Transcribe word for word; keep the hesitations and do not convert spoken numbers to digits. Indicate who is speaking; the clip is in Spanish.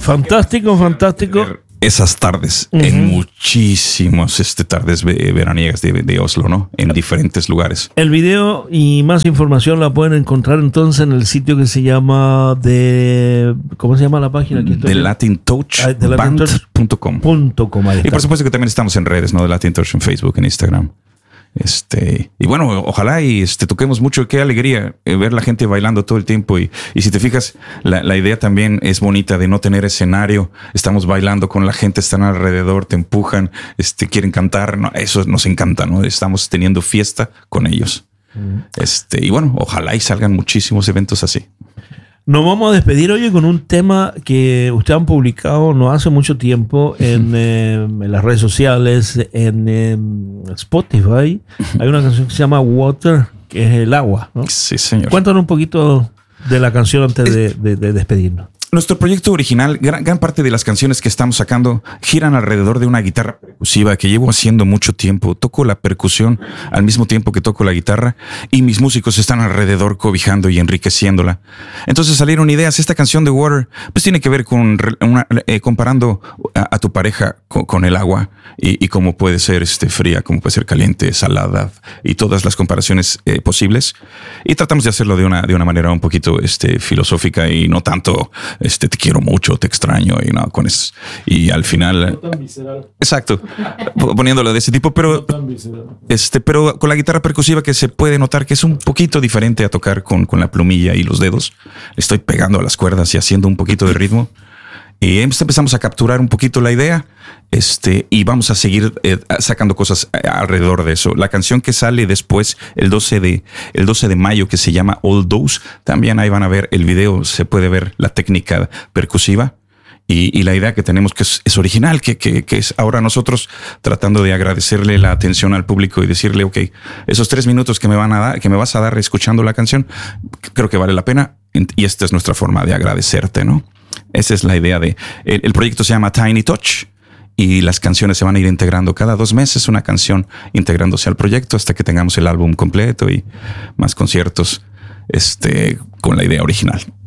Speaker 1: Fantástico, fantástico.
Speaker 2: Esas tardes, uh-huh. en muchísimas este, tardes veraniegas de, de Oslo, ¿no? En diferentes lugares.
Speaker 1: El video y más información la pueden encontrar entonces en el sitio que se llama de... ¿Cómo se llama la página? Aquí
Speaker 2: de Latin Touch Band punto com. Y por supuesto que también estamos en redes, ¿no? De Latin Touch en Facebook, en Instagram. Este, y bueno, ojalá y este, toquemos mucho. Qué alegría eh, ver la gente bailando todo el tiempo. Y, y si te fijas, la, la idea también es bonita de no tener escenario. Estamos bailando con la gente, están alrededor, te empujan, este, quieren cantar. No, eso nos encanta, ¿no? Estamos teniendo fiesta con ellos. Mm. Este, y bueno, ojalá y salgan muchísimos eventos así.
Speaker 1: Nos vamos a despedir, oye, con un tema que ustedes han publicado no hace mucho tiempo en, eh, en las redes sociales, en eh, Spotify. Hay una canción que se llama Water, que es el agua, ¿no?
Speaker 2: Sí, señor.
Speaker 1: Cuéntanos un poquito de la canción antes de, de, de despedirnos.
Speaker 2: Nuestro proyecto original, gran, gran parte de las canciones que estamos sacando giran alrededor de una guitarra percusiva que llevo haciendo mucho tiempo. Toco la percusión al mismo tiempo que toco la guitarra y mis músicos están alrededor cobijando y enriqueciéndola. Entonces salieron ideas. Esta canción de Water pues tiene que ver con una, eh, comparando a, a tu pareja con, con el agua y, y cómo puede ser este, fría, cómo puede ser caliente, salada y todas las comparaciones eh, posibles. Y tratamos de hacerlo de una, de una manera un poquito este, filosófica y no tanto... Este, te quiero mucho, te extraño y no con eso. Y al final,
Speaker 3: no tan visceral.
Speaker 2: Exacto, poniéndolo de ese tipo, pero,
Speaker 3: no tan visceral.
Speaker 2: este, pero con la guitarra percusiva que se puede notar que es un poquito diferente a tocar con, con la plumilla y los dedos. Estoy pegando a las cuerdas y haciendo un poquito de ritmo. Y empezamos a capturar un poquito la idea, este, y vamos a seguir eh, sacando cosas alrededor de eso. La canción que sale después, el doce de mayo, que se llama All Those, también ahí van a ver el video, se puede ver la técnica percusiva y, y la idea que tenemos que es, es original, que, que, que es ahora nosotros tratando de agradecerle la atención al público y decirle, ok, esos tres minutos que me van a dar, que me vas a dar escuchando la canción, creo que vale la pena y esta es nuestra forma de agradecerte, ¿no? Esa es la idea de... El, el proyecto se llama Tiny Touch y las canciones se van a ir integrando cada dos meses, una canción integrándose al proyecto hasta que tengamos el álbum completo y más conciertos este, con la idea original.